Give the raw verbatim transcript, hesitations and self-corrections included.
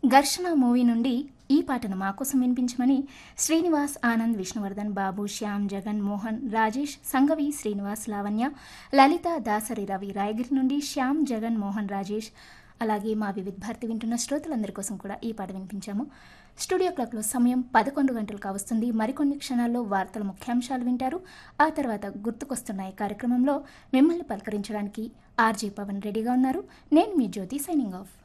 ఘర్షణ మూవీ నుండి ఈ పాటను మా కోసం వినిపించమని శ్రీనివాస్, ఆనంద్, విష్ణువర్ధన్, బాబు, శ్యామ్, జగన్, మోహన్, రాజేష్, సంగవి, శ్రీనివాస్, లావణ్య, లలిత, దాసరి రవి, రాయగిరి నుండి శ్యామ్, జగన్, మోహన్, రాజేష్, అలాగే మా వివిధ భారతి వింటున్న శ్రోతలందరి కోసం కూడా ఈ పాట వినిపించాము. స్టూడియో క్లాక్లో సమయం పదకొండు గంటలు కావస్తుంది. మరికొన్ని క్షణాల్లో వార్తల ముఖ్యాంశాలు వింటారు. ఆ తర్వాత గుర్తుకొస్తున్నాయి కార్యక్రమంలో మిమ్మల్ని పలకరించడానికి ఆర్జే పవన్ రెడీగా ఉన్నారు. నేను మీ జ్యోతి, సైనింగ్ ఆఫ్.